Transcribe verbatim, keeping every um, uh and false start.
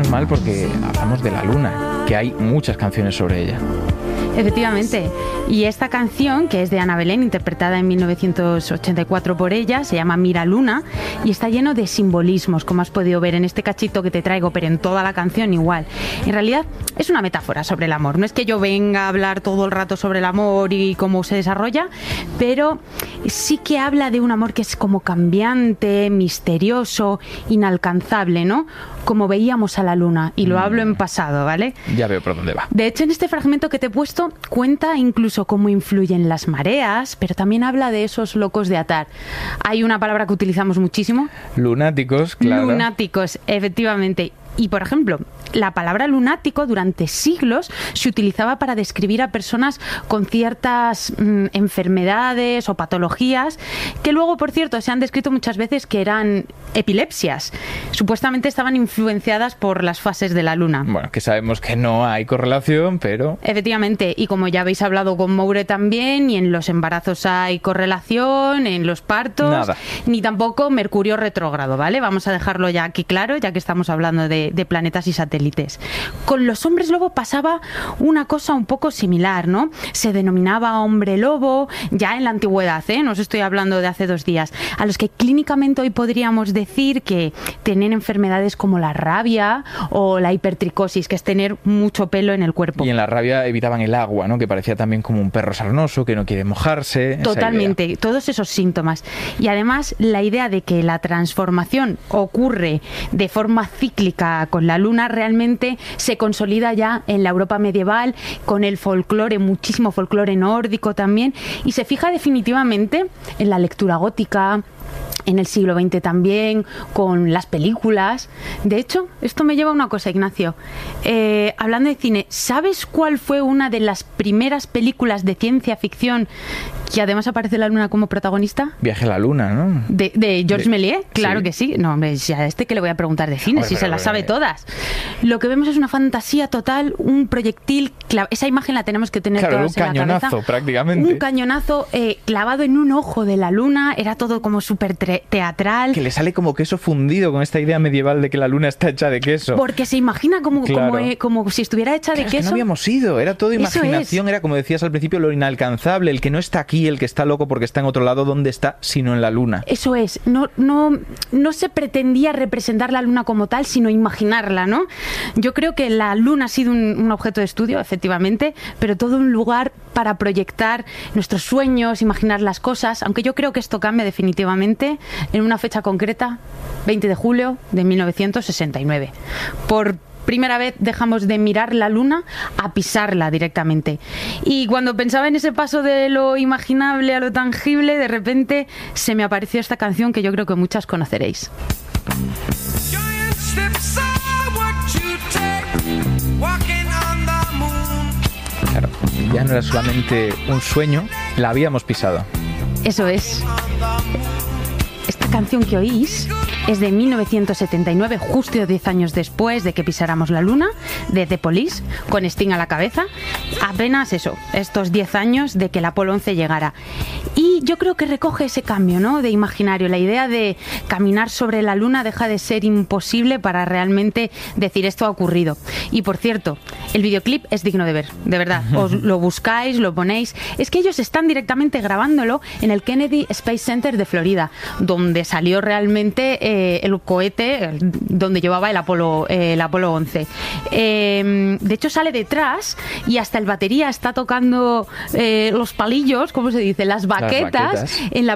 mal porque hablamos de la luna, que hay muchas canciones sobre ella. Efectivamente. Y esta canción, que es de Ana Belén, interpretada en mil novecientos ochenta y cuatro por ella, se llama Mira Luna y está lleno de simbolismos, como has podido ver en este cachito que te traigo, pero en toda la canción igual. En realidad es una metáfora sobre el amor. No es que yo venga a hablar todo el rato sobre el amor y cómo se desarrolla, pero sí que habla de un amor que es como cambiante, misterioso, inalcanzable, ¿no? Como veíamos a la luna, y lo mm. hablo en pasado, ¿vale? Ya veo por dónde va. De hecho, en este fragmento que te he puesto, cuenta incluso cómo influyen las mareas, pero también habla de esos locos de atar. Hay una palabra que utilizamos muchísimo. Lunáticos, claro. Lunáticos, efectivamente. Y, por ejemplo, la palabra lunático durante siglos se utilizaba para describir a personas con ciertas mmm, enfermedades o patologías que luego, por cierto, se han descrito muchas veces que eran epilepsias. Supuestamente estaban influenciadas por las fases de la luna. Bueno, que sabemos que no hay correlación, pero... Efectivamente, y como ya habéis hablado con Moure también, ni en los embarazos hay correlación, en los partos, nada. Ni tampoco Mercurio retrógrado, ¿vale? Vamos a dejarlo ya aquí claro, ya que estamos hablando de, de planetas y satélites. Con los hombres lobo pasaba una cosa un poco similar, ¿no? Se denominaba hombre lobo, ya en la antigüedad, ¿eh? No os estoy hablando de hace dos días, a los que clínicamente hoy podríamos decir que tienen enfermedades como la rabia o la hipertricosis, que es tener mucho pelo en el cuerpo. Y en la rabia evitaban el agua, ¿no? Que parecía también como un perro sarnoso, que no quiere mojarse. Totalmente, todos esos síntomas. Y además la idea de que la transformación ocurre de forma cíclica con la luna realmente se consolida ya en la Europa medieval, con el folclore, muchísimo folclore nórdico también, y se fija definitivamente en la lectura gótica, en el siglo veinte también, con las películas. De hecho, esto me lleva a una cosa, Ignacio. Eh, hablando de cine, ¿sabes cuál fue una de las primeras películas de ciencia ficción que además aparece la luna como protagonista? Viaje a la luna, ¿no? De, de Georges de... Méliès, claro sí. que sí. No, hombre, si a este que le voy a preguntar de cine, si se las sabe todas. Lo que vemos es una fantasía total, un proyectil, clav... esa imagen la tenemos que tener claro, todos en la cabeza. Un cañonazo, prácticamente. Un cañonazo eh, clavado en un ojo de la luna, era todo como súper teatral. Que le sale como queso fundido con esta idea medieval de que la luna está hecha de queso. Porque se imagina como, claro. como, eh, como si estuviera hecha claro, de es queso. Que no habíamos ido, era todo imaginación, es. Era como decías al principio, lo inalcanzable, el que no está aquí, el que está loco porque está en otro lado, ¿dónde está? Sino en la luna. Eso es, no, no, no se pretendía representar la luna como tal, sino imaginarla, ¿no? Yo creo que la luna ha sido un, un objeto de estudio, efectivamente, pero todo un lugar para proyectar nuestros sueños, imaginar las cosas, aunque yo creo que esto cambia definitivamente en una fecha concreta, veinte de julio de mil novecientos sesenta y nueve. Por primera vez dejamos de mirar la luna a pisarla directamente. Y cuando pensaba en ese paso de lo imaginable a lo tangible, de repente se me apareció esta canción que yo creo que muchas conoceréis. Claro, ya no era solamente un sueño, la habíamos pisado. Eso es. Esta canción que oís es de mil novecientos setenta y nueve, justo diez años después de que pisáramos la luna, de The Police, con Sting a la cabeza. Apenas eso, estos diez años de que el Apolo once llegara. Y yo creo que recoge ese cambio, ¿no?, de imaginario. La idea de caminar sobre la luna deja de ser imposible para realmente decir esto ha ocurrido. Y por cierto, el videoclip es digno de ver, de verdad. Os lo buscáis, lo ponéis. Es que ellos están directamente grabándolo en el Kennedy Space Center de Florida, donde salió realmente eh, el cohete donde llevaba el Apolo, eh, el Apolo once. Eh, de hecho sale detrás y hasta el batería está tocando eh, los palillos, ¿cómo se dice? Las baquetas, Las baquetas. En la